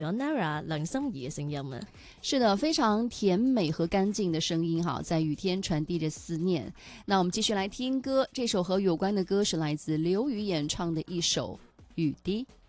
Nara 梁心怡嘅聲音啊。 是的，非常甜美和干净的声音哈，在雨天传递着思念。那我们继续来听歌，这首和有关的歌是来自刘宇演唱的一首《雨滴》。